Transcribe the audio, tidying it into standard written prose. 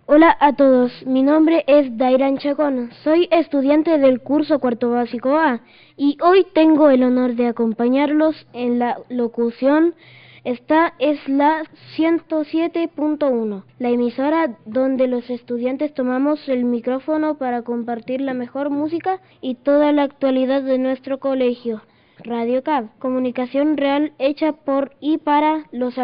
Hola a todos, mi nombre es Dairan Chacón, soy estudiante del curso cuarto básico A y hoy tengo el honor de acompañarlos en la locución. Esta es la 107.1, la emisora donde los estudiantes tomamos el micrófono para compartir la mejor música y toda la actualidad de nuestro colegio. Radio CAB, comunicación real hecha por y para los